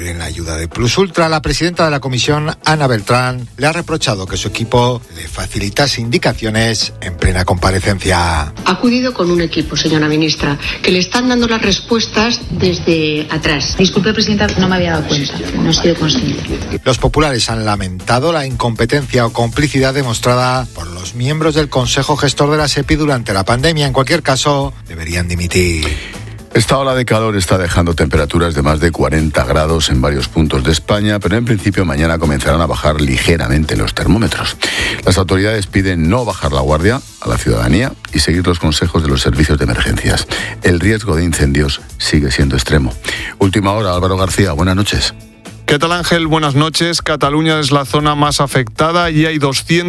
En la ayuda de Plus Ultra, la presidenta de la comisión, Ana Beltrán, le ha reprochado que su equipo le facilitase indicaciones en plena comparecencia. Ha acudido con un equipo, señora ministra, que le están dando las respuestas desde atrás. Disculpe, presidenta, no me había dado cuenta, no he sido consciente. Los populares han lamentado la incompetencia o complicidad demostrada por los miembros del Consejo Gestor de la SEPI durante la pandemia. En cualquier caso, deberían dimitir. Esta ola de calor está dejando temperaturas de más de 40 grados en varios puntos de España, pero en principio mañana comenzarán a bajar ligeramente los termómetros. Las autoridades piden no bajar la guardia a la ciudadanía y seguir los consejos de los servicios de emergencias. El riesgo de incendios sigue siendo extremo. Última hora, Álvaro García, buenas noches. ¿Qué tal, Ángel? Buenas noches. Cataluña es la zona más afectada y hay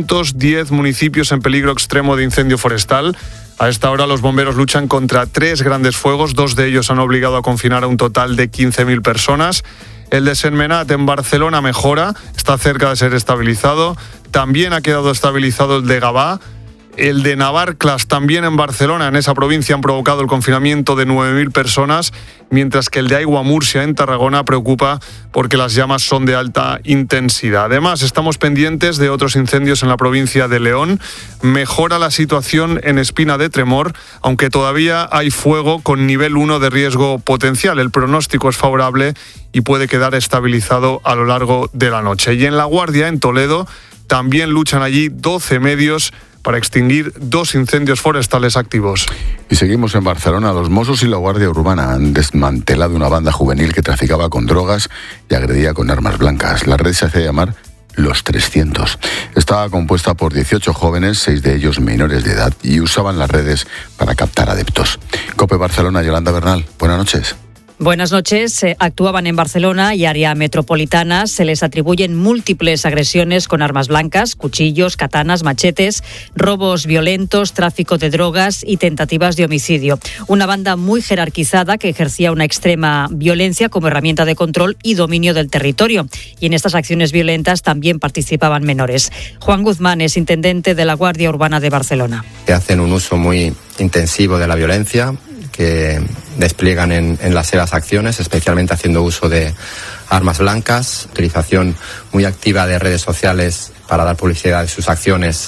210 municipios en peligro extremo de incendio forestal. A esta hora los bomberos luchan contra 3 grandes fuegos, 2 de ellos han obligado a confinar a un total de 15.000 personas. El de Sentmenat en Barcelona mejora, está cerca de ser estabilizado. También ha quedado estabilizado el de Gavà. El de Navarcles, también en Barcelona, en esa provincia, han provocado el confinamiento de 9.000 personas, mientras que el de Aiguamurcia, en Tarragona, preocupa porque las llamas son de alta intensidad. Además, estamos pendientes de otros incendios en la provincia de León. Mejora la situación en Espina de Tremor, aunque todavía hay fuego con nivel 1 de riesgo potencial. El pronóstico es favorable y puede quedar estabilizado a lo largo de la noche. Y en La Guardia, en Toledo, también luchan allí 12 medios para extinguir 2 incendios forestales activos. Y seguimos en Barcelona. Los Mossos y la Guardia Urbana han desmantelado una banda juvenil que traficaba con drogas y agredía con armas blancas. La red se hacía llamar Los 300. Estaba compuesta por 18 jóvenes, 6 de ellos menores de edad, y usaban las redes para captar adeptos. COPE Barcelona, Yolanda Bernal. Buenas noches. Buenas noches. Actuaban en Barcelona y área metropolitana. Se les atribuyen múltiples agresiones con armas blancas, cuchillos, katanas, machetes, robos violentos, tráfico de drogas y tentativas de homicidio. Una banda muy jerarquizada que ejercía una extrema violencia como herramienta de control y dominio del territorio. Y en estas acciones violentas también participaban menores. Juan Guzmán es intendente de la Guardia Urbana de Barcelona. Hacen un uso muy intensivo de la violencia que despliegan en las severas acciones, especialmente haciendo uso de armas blancas, utilización muy activa de redes sociales para dar publicidad de sus acciones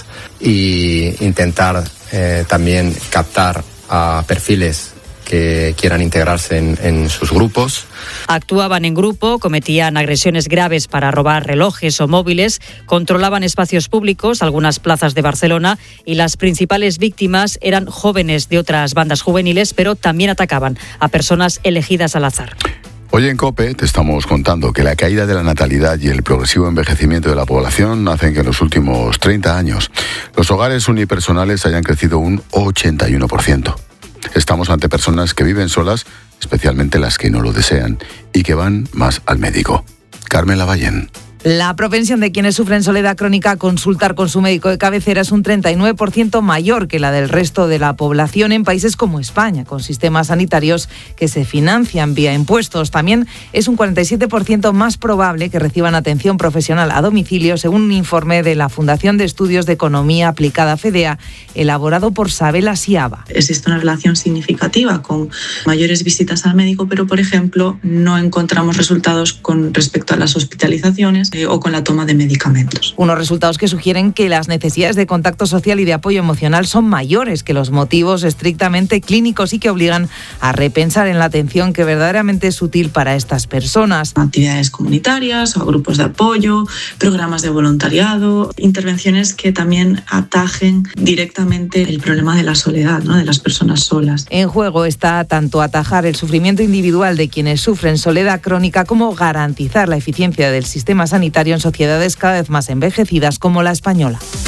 e intentar también captar a perfiles que quieran integrarse en sus grupos. Actuaban en grupo, cometían agresiones graves para robar relojes o móviles, controlaban espacios públicos, algunas plazas de Barcelona, y las principales víctimas eran jóvenes de otras bandas juveniles, pero también atacaban a personas elegidas al azar. Hoy en COPE te estamos contando que la caída de la natalidad y el progresivo envejecimiento de la población hacen que en los últimos 30 años los hogares unipersonales hayan crecido un 81%. Estamos ante personas que viven solas, especialmente las que no lo desean, y que van más al médico. Carmen Lavallén. La propensión de quienes sufren soledad crónica a consultar con su médico de cabecera es un 39% mayor que la del resto de la población en países como España, con sistemas sanitarios que se financian vía impuestos. También es un 47% más probable que reciban atención profesional a domicilio, según un informe de la Fundación de Estudios de Economía Aplicada FEDEA, elaborado por Sabela Siaba. Existe una relación significativa con mayores visitas al médico, pero, por ejemplo, no encontramos resultados con respecto a las hospitalizaciones o con la toma de medicamentos. Unos resultados que sugieren que las necesidades de contacto social y de apoyo emocional son mayores que los motivos estrictamente clínicos y que obligan a repensar en la atención que verdaderamente es útil para estas personas. Actividades comunitarias o grupos de apoyo, programas de voluntariado, intervenciones que también atajen directamente el problema de la soledad, ¿no?, de las personas solas. En juego está tanto atajar el sufrimiento individual de quienes sufren soledad crónica como garantizar la eficiencia del sistema sanitario en sociedades cada vez más envejecidas como la española.